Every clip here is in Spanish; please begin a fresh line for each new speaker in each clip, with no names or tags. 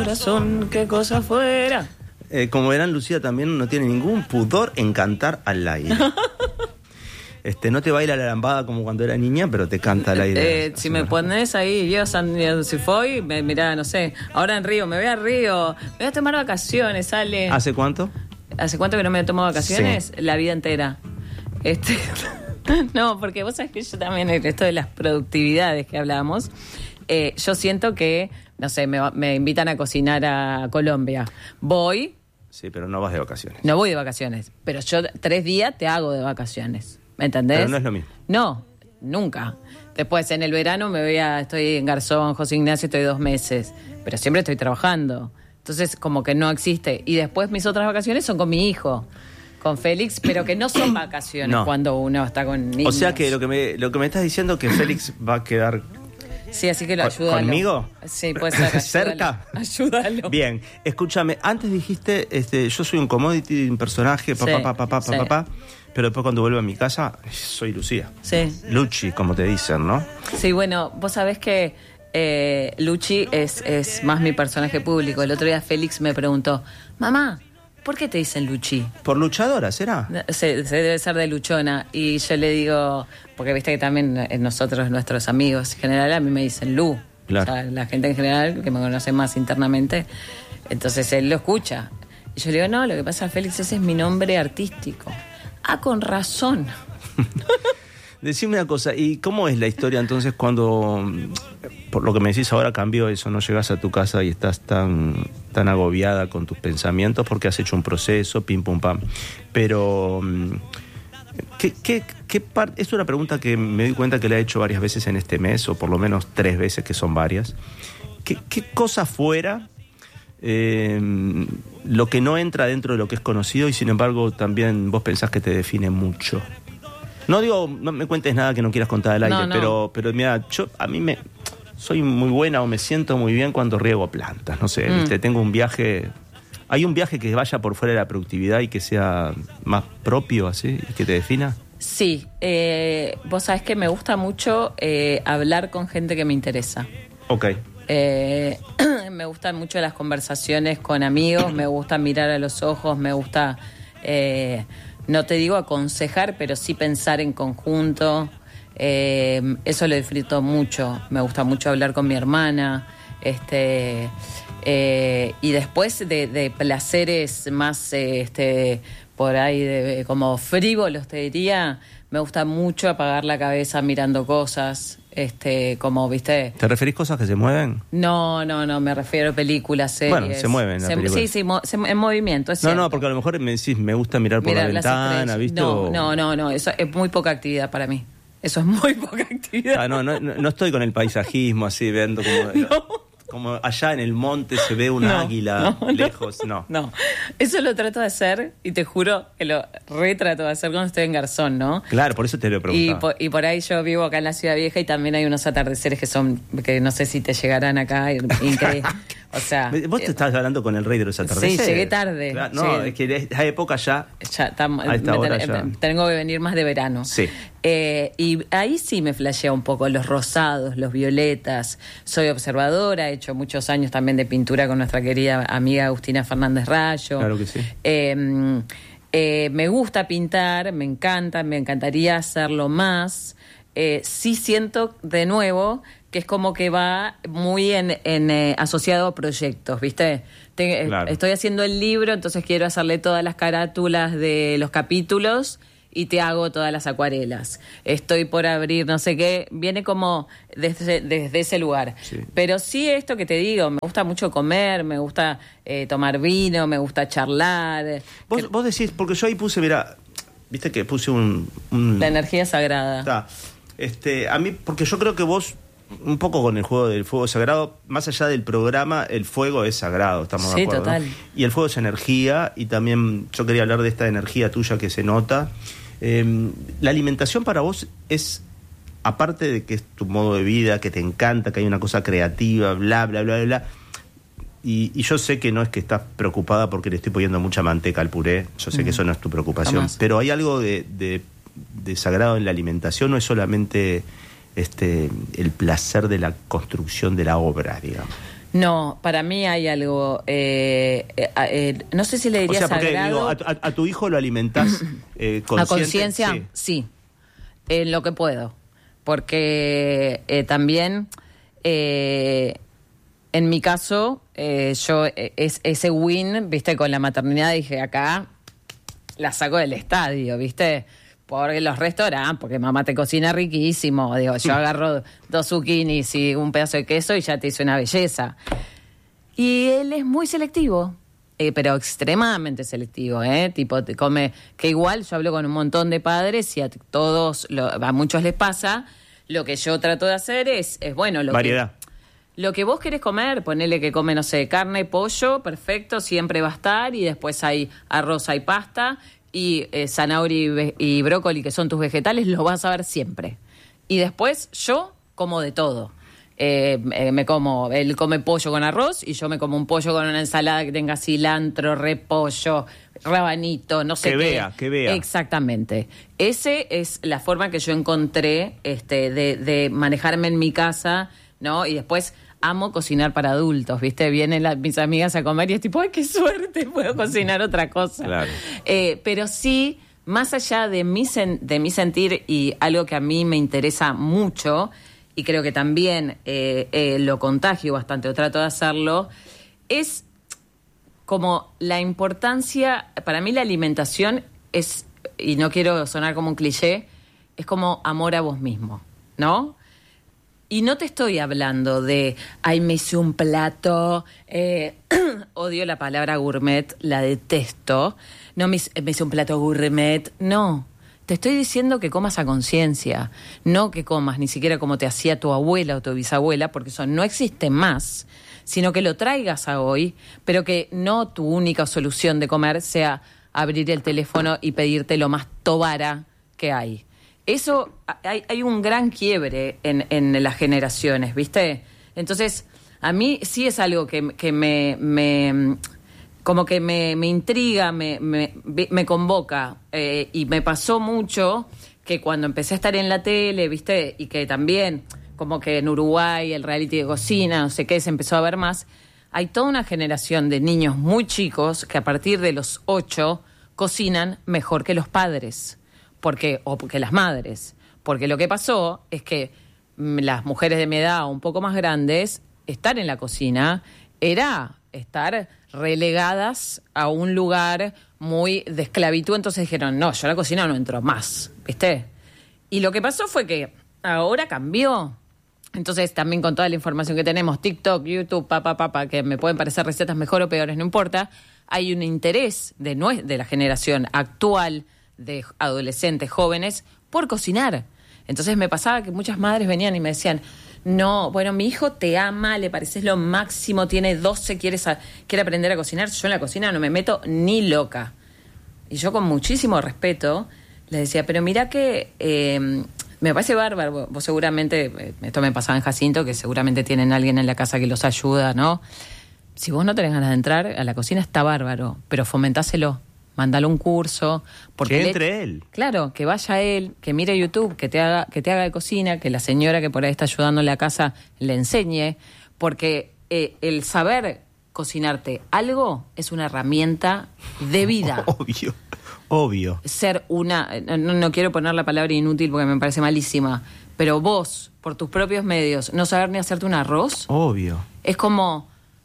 corazón, qué cosa fuera.
Como verán, Lucía también no tiene ningún pudor en cantar al aire. No te baila la lambada como cuando era niña, pero te canta al aire.
Si me pones ahí, yo si fui, mirá, no sé, ahora en Río, me voy a Río, me voy a tomar vacaciones, sale.
¿Hace cuánto?
¿Hace cuánto que no me tomo vacaciones?
Sí.
La vida entera. No, porque vos sabés que yo también, esto de las productividades que hablábamos, yo siento que, no sé, me invitan a cocinar a Colombia. Voy.
Sí, pero no vas de vacaciones.
No voy de vacaciones, pero yo 3 días te hago de vacaciones. ¿Me entendés?
Pero no es lo mismo.
No, nunca. Después, en el verano estoy en Garzón, José Ignacio, estoy 2 meses. Pero siempre estoy trabajando. Entonces, como que no existe. Y después mis otras vacaciones son con mi hijo, con Félix, pero que no son vacaciones cuando uno está con niños.
O sea que lo que me estás diciendo es que Félix va a quedar...
Sí, así que lo ayúdalo.
¿Conmigo?
Sí, puede ser.
¿Cerca?
Ayúdalo.
Bien, escúchame, antes dijiste, yo soy un commodity, un personaje, papá, pero después cuando vuelvo a mi casa, soy Lucía.
Sí.
Luchi, como te dicen, ¿no?
Sí, bueno, vos sabés que Luchi es más mi personaje público. El otro día Félix me preguntó, mamá, ¿por qué te dicen Luchi?
¿Por luchadora, será?
Se debe ser de luchona. Y yo le digo, porque viste que también nosotros, nuestros amigos en general, a mí me dicen Lu.
Claro.
O sea, la gente en general que me conoce más internamente, entonces él lo escucha. Y yo le digo, no, lo que pasa, Félix, ese es mi nombre artístico. Ah, con razón.
Decime una cosa, ¿y cómo es la historia entonces cuando, por lo que me decís ahora, cambió eso, no llegas a tu casa y estás tan agobiada con tus pensamientos porque has hecho un proceso, pim, pum, pam? Pero, ¿qué parte? Es una pregunta que me doy cuenta que la he hecho varias veces en este mes, o por lo menos 3 veces, que son varias. ¿Qué cosa fuera lo que no entra dentro de lo que es conocido y sin embargo también vos pensás que te define mucho? No digo, no me cuentes nada que no quieras contar al aire, no. Pero mira, soy muy buena o me siento muy bien cuando riego plantas, no sé, ¿viste? Tengo un viaje, ¿hay un viaje que vaya por fuera de la productividad y que sea más propio así, y que te defina?
Sí, vos sabés que me gusta mucho hablar con gente que me interesa.
Ok.
Me gustan mucho las conversaciones con amigos, me gusta mirar a los ojos, me gusta... no te digo aconsejar, pero sí pensar en conjunto. Eso lo disfruto mucho. Me gusta mucho hablar con mi hermana. Y después de placeres más por ahí como frívolos, te diría, me gusta mucho apagar la cabeza mirando cosas. Como, ¿viste?
¿Te referís cosas que se mueven?
No, me refiero a películas, series.
Bueno, se mueven las películas.
Sí, en movimiento, es cierto.
No, porque a lo mejor me decís, me gusta mirar por la ventana, ¿viste?
No, eso es muy poca actividad para mí. Eso es muy poca actividad.
No estoy con el paisajismo así, viendo como... Como allá en el monte se ve un águila lejos, no.
Eso lo trato de hacer y te juro que lo retrato de hacer cuando estoy en Garzón, ¿no?
Claro, por eso te lo preguntaba.
Y por ahí yo vivo acá en la Ciudad Vieja y también hay unos atardeceres que no sé si te llegarán acá, increíble. O sea...
¿Vos te estás hablando con el rey de los atardeceres?
Sí, llegué tarde.
Claro, es que esa época ya
tengo que venir más de verano.
Sí.
Y ahí sí me flashea un poco los rosados, los violetas. Soy observadora, he hecho muchos años también de pintura con nuestra querida amiga Agustina Fernández Rayo.
Claro que sí.
Me gusta pintar, me encantaría hacerlo más. Sí siento de nuevo que es como que va muy asociado a proyectos, ¿viste?
Claro.
Estoy haciendo el libro, entonces quiero hacerle todas las carátulas de los capítulos y te hago todas las acuarelas. Estoy por abrir no sé qué, viene como desde ese lugar.
Sí.
Pero sí, esto que te digo, me gusta mucho comer, me gusta tomar vino, me gusta charlar.
Vos decís, porque yo ahí puse, mira, viste que puse
La energía sagrada.
Está. A mí, porque yo creo que vos, un poco con el juego del fuego sagrado, más allá del programa, el fuego es sagrado, estamos de acuerdo. Sí, total. ¿No? Y el fuego es energía, y también yo quería hablar de esta energía tuya que se nota. La alimentación para vos es, aparte de que es tu modo de vida, que te encanta, que hay una cosa creativa, bla, bla, bla, bla, y yo sé que no es que estás preocupada porque le estoy poniendo mucha manteca al puré, yo sé que eso no es tu preocupación, jamás. Pero hay algo de sagrado en la alimentación, no es solamente el placer de la construcción de la obra, digamos.
No, para mí hay algo, no sé si le diría sagrado.
Digo, a tu hijo lo alimentás consciente.
¿A conciencia? Sí, en lo que puedo. Porque también, en mi caso, yo ese win, viste, con la maternidad dije, acá la saco del estadio, viste, por los restaurantes, porque mamá te cocina riquísimo. Digo, yo agarro 2 zucchinis y un pedazo de queso y ya te hice una belleza. Y él es muy selectivo, pero extremadamente selectivo, tipo, te come, que igual yo hablo con un montón de padres y a muchos les pasa. Lo que yo trato de hacer es bueno,
variedad.
Lo que vos querés comer, ponele que come, no sé, carne, pollo, perfecto, siempre va a estar, y después hay arroz, hay pasta, y zanahoria y brócoli, que son tus vegetales, lo vas a ver siempre. Y después yo como de todo. Él come pollo con arroz y yo me como un pollo con una ensalada que tenga cilantro, repollo, rabanito, no sé qué.
Que vea.
Exactamente. Ese es la forma que yo encontré de manejarme en mi casa, ¿no? Y después amo cocinar para adultos, ¿viste? Vienen mis amigas a comer y es tipo, ¡ay, qué suerte! Puedo cocinar otra cosa.
Claro.
Pero sí, más allá de mi sentir, y algo que a mí me interesa mucho, y creo que también lo contagio bastante, o trato de hacerlo, es como la importancia, para mí la alimentación es, y no quiero sonar como un cliché, es como amor a vos mismo, ¿no? Y no te estoy hablando de, ay, me hice un plato, odio la palabra gourmet, la detesto, no me hice un plato gourmet, no. Te estoy diciendo que comas a conciencia, no que comas ni siquiera como te hacía tu abuela o tu bisabuela, porque eso no existe más, sino que lo traigas a hoy, pero que no tu única solución de comer sea abrir el teléfono y pedirte lo más tobara que hay. Eso, hay un gran quiebre en las generaciones, ¿viste? Entonces, a mí sí es algo que como que me intriga, me convoca, y me pasó mucho que cuando empecé a estar en la tele, ¿viste? Y que también, como que en Uruguay, el reality de cocina, no sé qué, se empezó a ver más, hay toda una generación de niños muy chicos que a partir de los 8 cocinan mejor que los padres. O que las madres. Porque lo que pasó es que las mujeres de mi edad o un poco más grandes, estar en la cocina era estar relegadas a un lugar muy de esclavitud. Entonces dijeron, no, yo a la cocina no entro más, ¿viste? Y lo que pasó fue que ahora cambió. Entonces también con toda la información que tenemos, TikTok, YouTube, que me pueden parecer recetas mejor o peores, no importa, hay un interés de la generación actual de adolescentes, jóvenes, por cocinar. Entonces me pasaba que muchas madres venían y me decían, no, bueno, mi hijo te ama, le pareces lo máximo, tiene 12, quiere aprender a cocinar, yo en la cocina no me meto ni loca. Y yo con muchísimo respeto le decía, pero mira que me parece bárbaro, vos seguramente, esto me pasaba en Jacinto, que seguramente tienen alguien en la casa que los ayuda, ¿no? Si vos no tenés ganas de entrar a la cocina está bárbaro, pero fomentáselo. Mándale un curso. Porque
que entre él.
Claro, que vaya él, que mire YouTube, que te haga de cocina, que la señora que por ahí está ayudando en la casa le enseñe, porque el saber cocinarte algo es una herramienta de vida.
Obvio.
Ser no quiero poner la palabra inútil porque me parece malísima, pero vos, por tus propios medios, no saber ni hacerte un arroz.
Obvio.
Es como...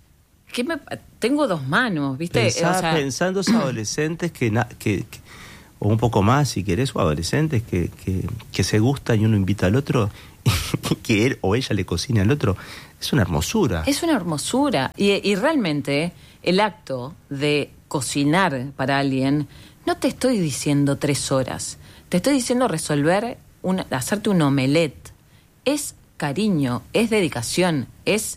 tengo 2 manos, ¿viste?
Pensando esos adolescentes que o un poco más si querés, o adolescentes que se gustan y uno invita al otro y que él o ella le cocina al otro, es una hermosura.
Es una hermosura. Y realmente el acto de cocinar para alguien, no te estoy diciendo 3 horas, te estoy diciendo resolver, hacerte un omelette. Es cariño, es dedicación, es...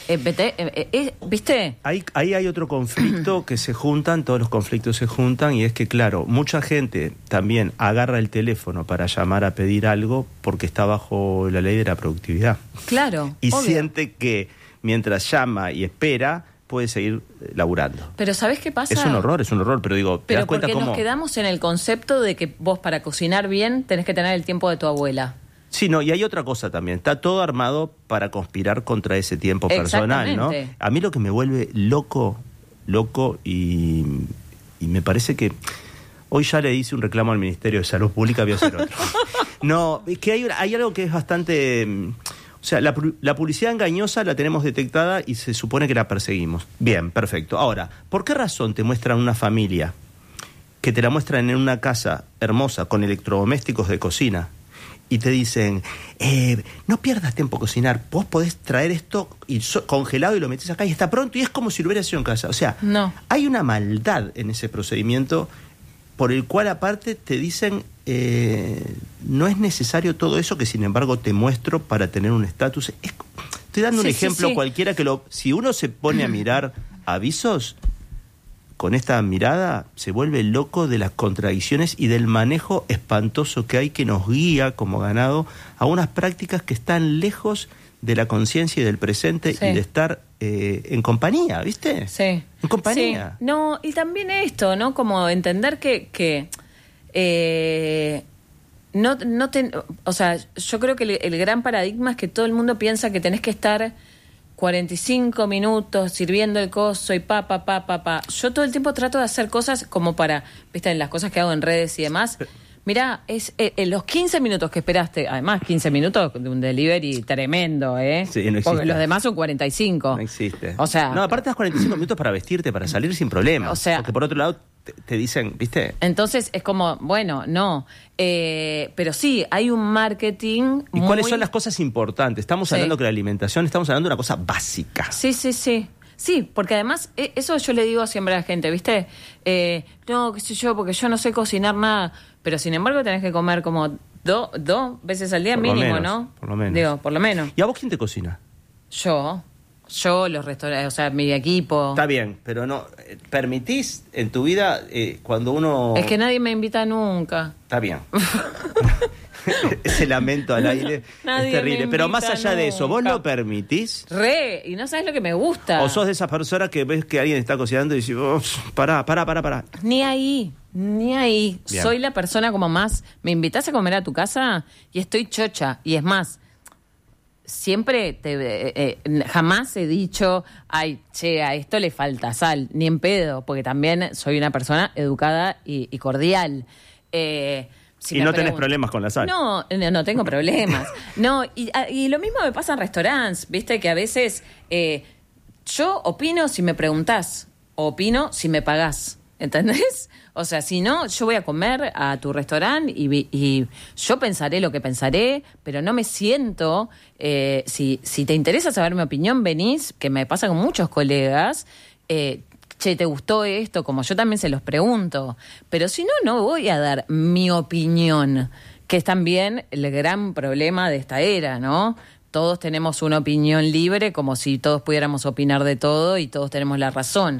¿viste?
Ahí hay otro conflicto que se juntan, todos los conflictos se juntan, y es que, claro, mucha gente también agarra el teléfono para llamar a pedir algo porque está bajo la ley de la productividad.
Claro.
Y
obvio.
siente que mientras llama y espera, puede seguir laburando.
Pero ¿sabés qué pasa?
Es un horror, pero digo, ¿te das cuenta
porque
cómo?
Nos quedamos en el concepto de que vos para cocinar bien tenés que tener el tiempo de tu abuela.
Sí, no, y hay otra cosa también. Está todo armado para conspirar contra ese tiempo personal, ¿no? A mí lo que me vuelve loco y me parece que hoy ya le hice un reclamo al Ministerio de Salud Pública, voy a hacer otro. No, es que hay algo que es bastante... O sea, la publicidad engañosa la tenemos detectada y se supone que la perseguimos. Bien, perfecto. Ahora, ¿por qué razón te muestran una familia que te la muestran en una casa hermosa con electrodomésticos de cocina y te dicen, no pierdas tiempo a cocinar, vos podés traer esto y congelado y lo metés acá y está pronto y es como si lo hubieras hecho en casa? O sea, no. Hay una maldad en ese procedimiento por el cual aparte te dicen, no es necesario todo eso que sin embargo te muestro para tener un estatus. Estoy dando un ejemplo cualquiera que si uno se pone a mirar avisos, con esta mirada se vuelve loco de las contradicciones y del manejo espantoso que hay que nos guía como ganado a unas prácticas que están lejos de la conciencia y del presente y de estar en compañía, ¿viste? Sí. En compañía.
Sí. No, y también esto, ¿no? Como entender que o sea, yo creo que el gran paradigma es que todo el mundo piensa que tenés que estar 45 minutos sirviendo el coso y pa. Yo todo el tiempo trato de hacer cosas como para, viste, en las cosas que hago en redes y demás. Mirá, es en los 15 minutos que esperaste, además 15 minutos de un delivery tremendo,
Sí, no existe.
Porque los demás son 45.
No existe.
O sea...
No, aparte das 45 minutos para vestirte, para salir sin problemas.
O sea...
Porque por otro lado te dicen, ¿viste?
Entonces es como, bueno, no. Pero sí, hay un marketing
¿Y cuáles son las cosas importantes? Estamos hablando que la alimentación, estamos hablando de una cosa básica.
Sí. Sí, porque además, eso yo le digo siempre a la gente, ¿viste? No, qué sé yo, porque yo no sé cocinar nada. Pero sin embargo tenés que comer como dos veces al día por mínimo, menos, ¿no?
Por lo menos.
Digo, por lo menos.
¿Y a vos quién te cocina?
Yo, los restaurantes, o sea, mi equipo.
Está bien, pero no, ¿permitís en tu vida cuando uno...?
Es que nadie me invita nunca.
Está bien. Ese lamento al aire es terrible. Pero más allá de eso, ¿vos lo permitís?
Y no sabes lo que me gusta.
¿O sos de esas personas que ves que alguien está cocinando y dices, oh, pará?
Ni ahí. Bien. Soy la persona como más... Me invitás a comer a tu casa y estoy chocha. Y es más, siempre jamás he dicho, ay, che, a esto le falta sal. Ni en pedo, porque también soy una persona educada y cordial.
Y no tenés problemas con la sal.
No tengo problemas. No, y lo mismo me pasa en restaurantes, viste, que a veces yo opino si me preguntás, opino si me pagás, ¿entendés? O sea, si no, yo voy a comer a tu restaurante y yo pensaré lo que pensaré, pero no me siento, si te interesa saber mi opinión, venís, que me pasa con muchos colegas, che, ¿te gustó esto? Como yo también se los pregunto. Pero si no voy a dar mi opinión, que es también el gran problema de esta era, ¿no? Todos tenemos una opinión libre, como si todos pudiéramos opinar de todo y todos tenemos la razón.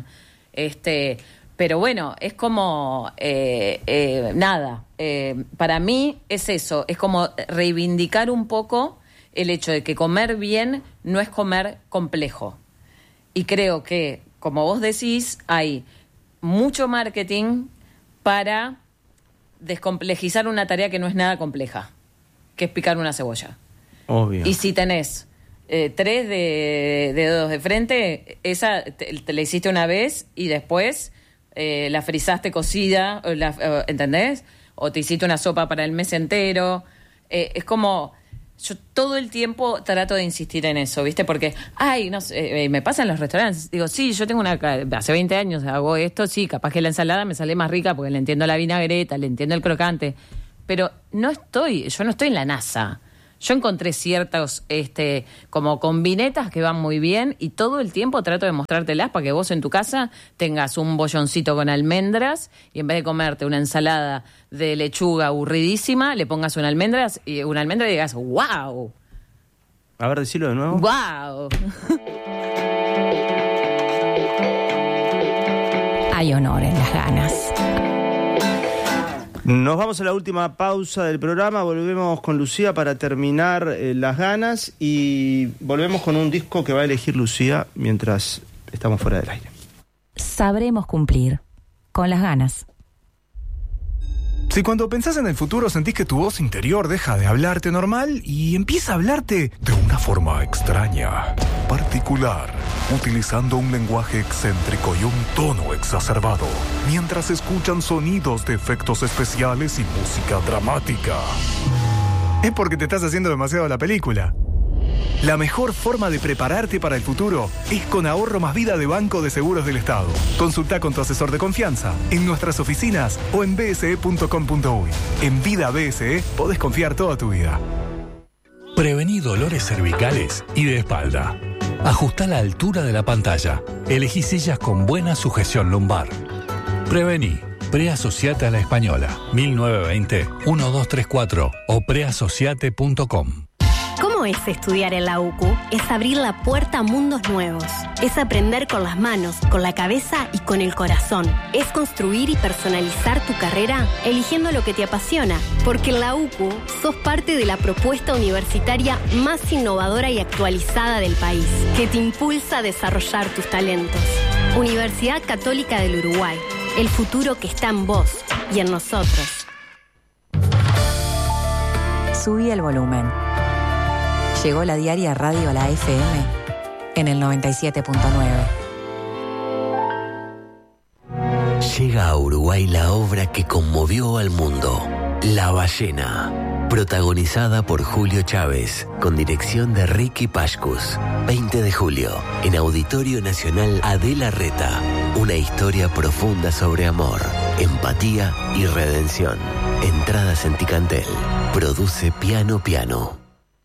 Pero bueno, es como... nada. Para mí es eso. Es como reivindicar un poco el hecho de que comer bien no es comer complejo. Y creo que, como vos decís, hay mucho marketing para descomplejizar una tarea que no es nada compleja, que es picar una cebolla.
Obvio.
Y si tenés 3 dedos de frente, esa te la hiciste una vez y después la frizaste cocida, ¿entendés? O te hiciste una sopa para el mes entero. Es como... Yo todo el tiempo trato de insistir en eso, ¿viste? Porque, no sé, me pasa en los restaurantes. Digo, sí, yo tengo hace 20 años hago esto, sí, capaz que la ensalada me sale más rica porque le entiendo la vinagreta, le entiendo el crocante. Pero yo no estoy en la NASA. Yo encontré ciertos, como combinetas que van muy bien y todo el tiempo trato de mostrártelas para que vos en tu casa tengas un bolloncito con almendras y en vez de comerte una ensalada de lechuga aburridísima, le pongas una almendra y digas, ¡wow!
A ver, decilo de nuevo.
¡Wow!
Hay honor en las ganas.
Nos vamos a la última pausa del programa, volvemos con Lucía para terminar Las Ganas y volvemos con un disco que va a elegir Lucía mientras estamos fuera del aire.
Sabremos cumplir con Las Ganas.
Si cuando pensás en el futuro sentís que tu voz interior deja de hablarte normal y empieza a hablarte de una forma extraña, particular, utilizando un lenguaje excéntrico y un tono exacerbado, mientras escuchan sonidos de efectos especiales y música dramática, es porque te estás haciendo demasiado la película. La mejor forma de prepararte para el futuro es con Ahorro Más Vida de Banco de Seguros del Estado. Consulta con tu asesor de confianza en nuestras oficinas o en bse.com.uy. En Vida BSE podés confiar toda tu vida.
Prevení dolores cervicales y de espalda. Ajustá la altura de la pantalla. Elegí sillas con buena sujeción lumbar. Prevení. Preasociate a la Española. 1920-1234 o preasociate.com.
¿Cómo es estudiar en la UCU? Es abrir la puerta a mundos nuevos. Es aprender con las manos, con la cabeza y con el corazón. Es construir y personalizar tu carrera eligiendo lo que te apasiona. Porque en la UCU sos parte de la propuesta universitaria más innovadora y actualizada del país, que te impulsa a desarrollar tus talentos. Universidad Católica del Uruguay. El futuro que está en vos y en nosotros.
Subí el volumen. Llegó la diaria Radio La FM en el 97.9.
Llega a Uruguay la obra que conmovió al mundo, La Ballena, protagonizada por Julio Chávez, con dirección de Ricky Pashkus. 20 de julio, en Auditorio Nacional Adela Reta, una historia profunda sobre amor, empatía y redención. Entradas en Ticantel. Produce Piano Piano.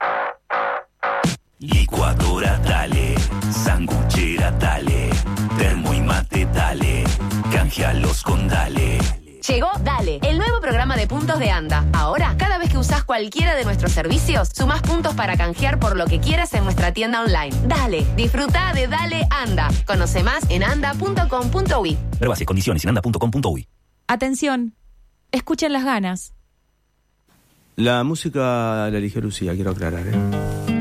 Licuadora dale, sanguchera dale, termo y mate dale, canjealos con dale.
Llegó Dale, el nuevo programa de puntos de ANDA. Ahora, cada vez que usás cualquiera de nuestros servicios, sumás puntos para canjear por lo que quieras en nuestra tienda online. Dale, disfruta de Dale Anda. Conoce más en anda.com.uy.
Ver bases, condiciones en anda.com.uy.
Atención, escuchen las ganas.
La música la eligió Lucía, quiero aclarar,